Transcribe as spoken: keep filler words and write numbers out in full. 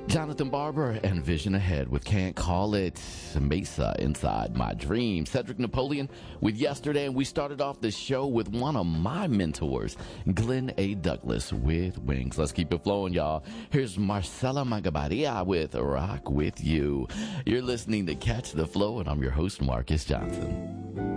Jonathan Barber and Vision Ahead with Can't Call It. Mesa Inside My Dream. Cedric Napoleon with Yesterday. And we started off the show with one of my mentors, Glenn A. Douglas with Wings. Let's keep it flowing, y'all. Here's Marcela Magabaria with Rock With You. You're listening to Catch the Flow, and I'm your host, Marcus Johnson.